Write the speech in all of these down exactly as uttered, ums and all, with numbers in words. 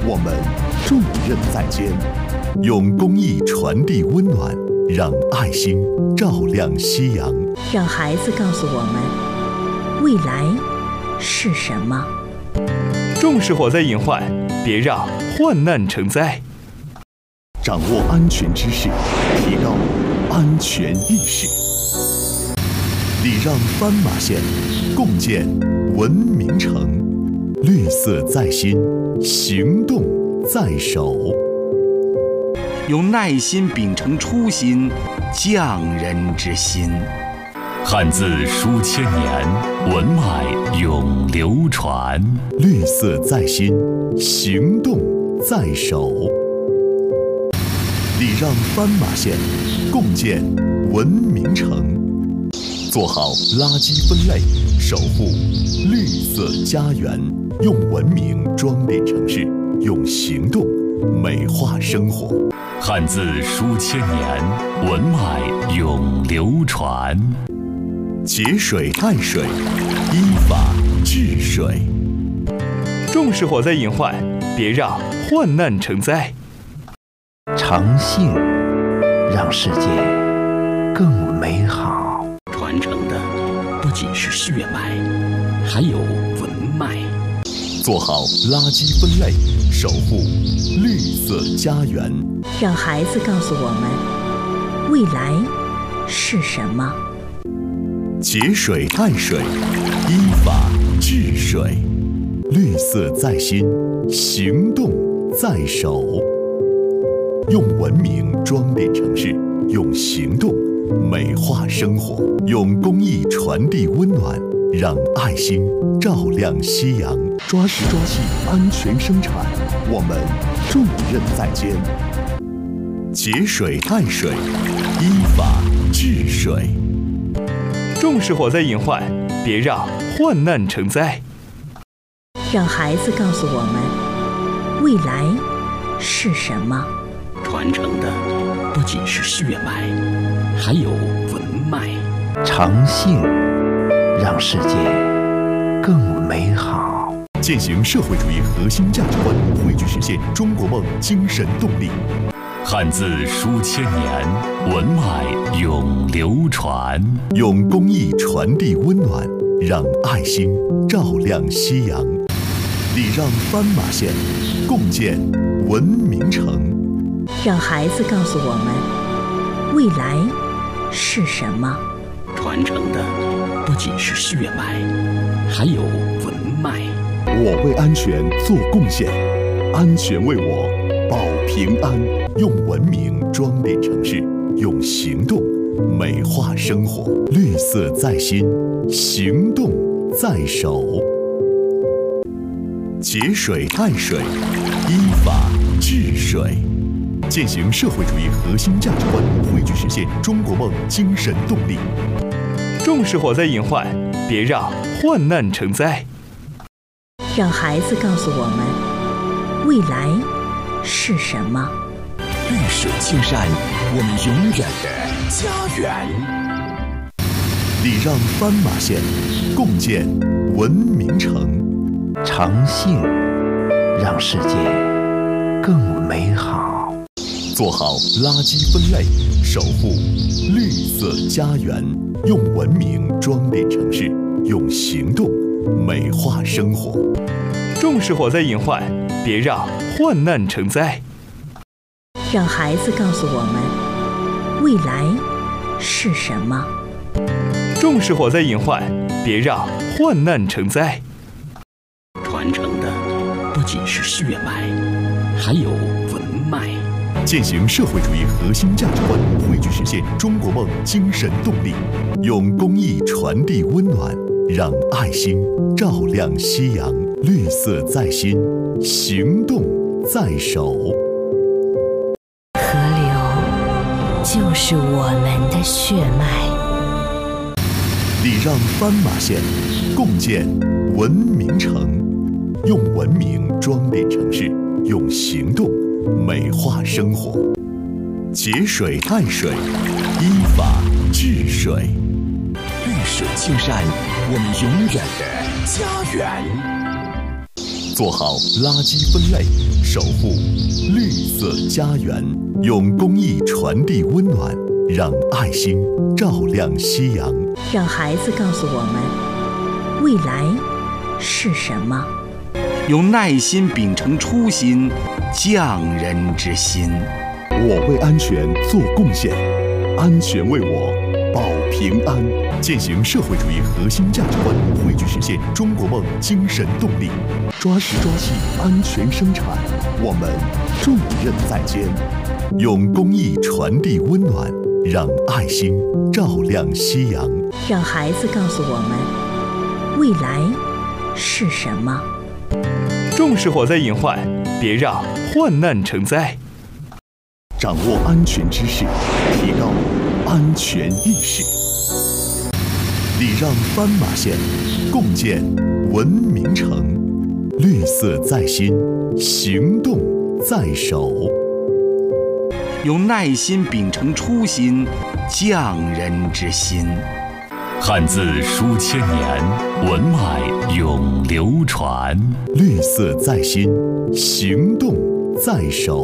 我们重任在肩，用公益传递温暖，让爱心照亮夕阳。 让孩子告诉我们，未来是什么？ 重视火灾隐患，别让患难成灾。 掌握安全知识，提高安全意识。礼让斑马线，共建文明城。绿色在心，行动在手。 用耐心秉承初心，匠人之心。 汉字书千年，文脉永流传。 绿色在心，行动在手。礼让斑马线，共建文明城。做好垃圾分类，守护绿色家园。用文明装点城市，用行动美化生活。 汉字书千年，文脉永流传。 节水爱水，依法治水。 重视火灾隐患，别让患难成灾。 诚信让世界更美好。 传承的不仅是血脉，还有文脉。 做好垃圾分类，守护绿色家园。 让孩子告诉我们，未来是什么？ 节水爱水，依法治水。绿色在心，行动在手。用文明装点城市，用行动美化生活。用公益传递温暖，让爱心照亮夕阳。抓实抓细安全生产，我们重任在肩。节水爱水，依法治水。 重视火灾隐患，别让患难成灾。 让孩子告诉我们，未来是什么？ 传承的不仅是血脉，还有文脉。 诚信让世界更美好。 践行社会主义核心价值观，汇聚实现中国梦精神动力。 汉字书千年，文脉永流传。 用公益传递温暖，让爱心照亮夕阳。礼让斑马线，共建文明城。 让孩子告诉我们，未来是什么？ 传承的不仅是血脉，还有文脉。 我为安全做贡献，安全为我保平安。用文明装点城市，用行动美化生活。绿色在心，行动在手。节水爱水，依法治水。践行社会主义核心价值观，汇聚实现中国梦精神动力。 重视火灾隐患，别让患难成灾。 让孩子告诉我们，未来是什么？ 绿水青山，我们永远的家园。 礼让斑马线，共建文明城。 诚信让世界更美好。 做好垃圾分类，守护绿色家园。用文明装点城市，用行动美化生活。 重视火灾隐患，别让患难成灾。 让孩子告诉我们，未来是什么？ 重视火灾隐患，别让患难成灾。 传承的不仅是血脉，还有文脉。 践行社会主义核心价值观，汇聚实现中国梦精神动力。用公益传递温暖，让爱心照亮夕阳。绿色在心，行动在手。 河流就是我们的血脉。 礼让斑马线，共建文明城。用文明装点城市，用行动美化生活。节水爱水，依法治水。 绿水青山，我们永远的家园。 做好垃圾分类，守护绿色家园，用公益传递温暖，让爱心照亮夕阳。 让孩子告诉我们，未来是什么？ 用耐心秉承初心，匠人之心。 我为安全做贡献，安全为我保平安。践行社会主义核心价值观，汇聚实现中国梦精神动力，抓实抓细安全生产，我们重任在肩。用公益传递温暖，让爱心照亮夕阳。 让孩子告诉我们，未来是什么？ 重视火灾隐患，别让患难成灾。 掌握安全知识，提高安全意识。礼让斑马线，共建文明城。绿色在心，行动在手。 用耐心秉承初心，匠人之心。 汉字书千年，文脉永流传。 绿色在心，行动在手。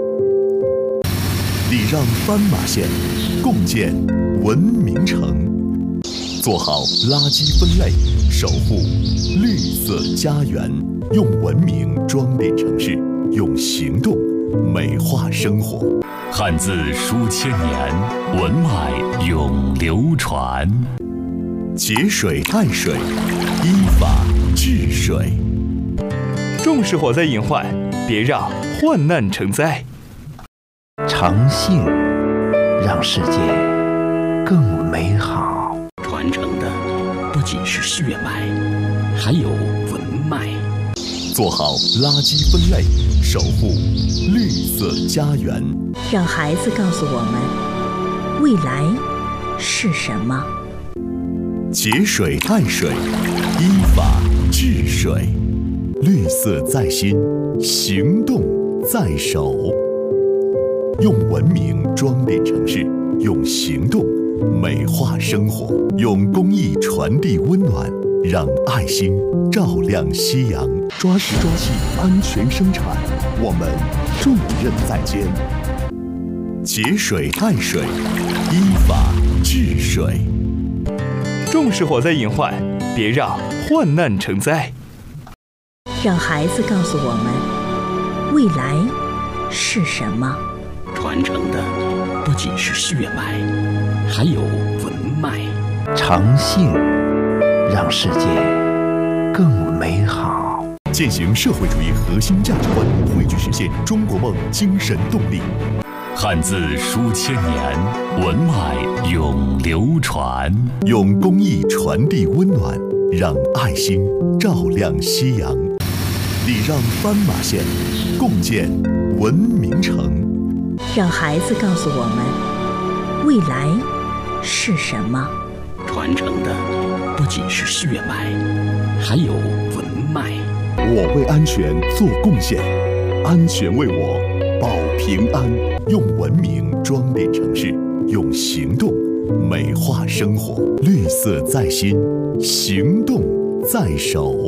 礼让斑马线，共建文明城。做好垃圾分类，守护绿色家园，用文明装点城市，用行动美化生活。 汉字书千年，文脉永流传。 节水爱水，依法治水。 重视火灾隐患，别让患难成灾。 诚信让世界更美好。 传承的不仅是血脉，还有文脉。 做好垃圾分类，守护绿色家园。 让孩子告诉我们，未来是什么？ 节水爱水，依法治水。绿色在心，行动在手。用文明装点城市，用行动美化生活，用公益传递温暖，让爱心照亮夕阳。抓实抓细安全生产，我们重任在肩。节水爱水，依法治水。 重视火灾隐患，别让患难成灾。 让孩子告诉我们，未来是什么？ 传承的不仅是血脉，还有文脉。 诚信让世界更美好。 践行社会主义核心价值观，汇聚实现中国梦精神动力。 汉字书千年，文脉永流传。 用公益传递温暖，让爱心照亮夕阳。礼让斑马线，共建文明城。 让孩子告诉我们，未来是什么？ 传承的不仅是血脉，还有文脉。 我为安全做贡献，安全为我保平安。用文明装点城市，用行动美化生活。绿色在心，行动在手。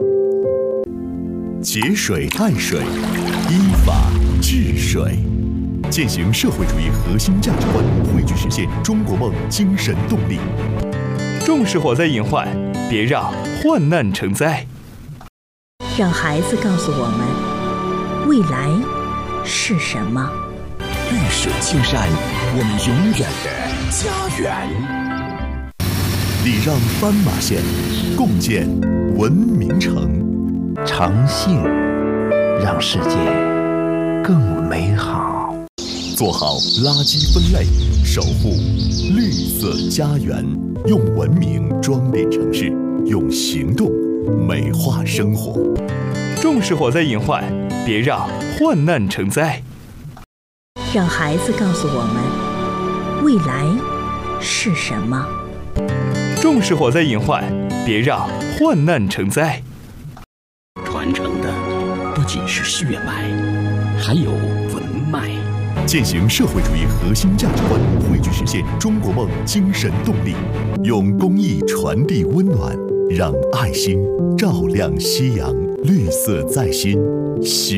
节水爱水，依法治水。践行社会主义核心价值观，汇聚实现中国梦精神动力。 重视火灾隐患，别让患难成灾。 让孩子告诉我们，未来是什么？ 绿水青山，我们永远的家园。 礼让斑马线，共建文明城。 诚信让世界更美好。 做好垃圾分类，守护绿色家园，用文明装点城市，用行动美化生活。 重视火灾隐患，别让患难成灾。 让孩子告诉我们，未来是什么？ 重视火灾隐患，别让患难成灾。 传承的不仅是血脉，还有文脉。 践行社会主义核心价值观，汇聚实现中国梦精神动力。用公益传递温暖，让爱心照亮夕阳。 绿色在心。